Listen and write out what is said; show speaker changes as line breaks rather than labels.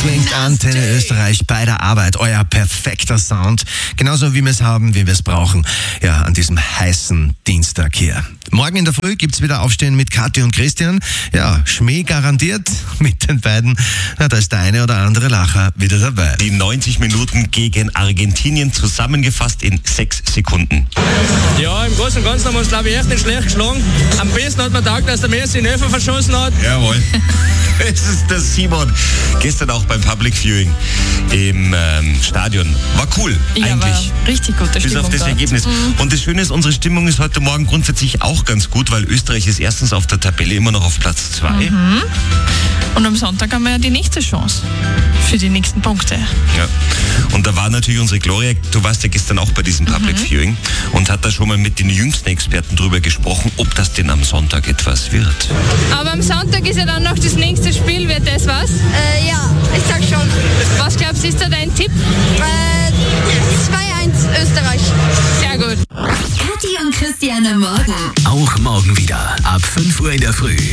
klingt Antenne Österreich bei der Arbeit. Euer perfekter Sound. Genauso wie wir es haben, wie wir es brauchen. Ja, an diesem heißen Dienstag hier. Morgen in der Früh gibt's wieder Aufstehen mit Kathi und Christian. Ja, Schmäh garantiert mit den beiden. Na, da ist der eine oder andere Lacher wieder dabei.
Die 90 Minuten gegen Argentinien zusammengefasst in 6 Sekunden.
Ja, im Großen und Ganzen haben wir uns, glaube ich, echt nicht schlecht geschlagen. Am besten hat man gedacht, dass der Messi den Elfer verschossen hat.
Jawohl. Es ist der Simon. Gestern auch beim Public Viewing im Stadion. War cool,
ja,
eigentlich.
War richtig gute Stimmung.
Bis auf das
dort.
Ergebnis. Und das Schöne ist, unsere Stimmung ist heute Morgen grundsätzlich auch ganz gut, weil Österreich ist erstens auf der Tabelle immer noch auf Platz 2.
Und am Sonntag haben wir ja die nächste Chance für die nächsten Punkte.
Ja. Und da war natürlich unsere Gloria, du warst ja gestern auch bei diesem Public Viewing und hat da schon mal mit den jüngsten Experten drüber gesprochen, ob das denn am Sonntag etwas wird.
Aber am Sonntag ist ja dann noch das nächste Spiel, wird das was?
Ja, ich sag schon.
Was glaubst du, ist da dein Tipp?
2-1 Österreich.
Sehr gut.
Kathi und Christian am Morgen.
Auch morgen wieder ab 5 Uhr in der Früh.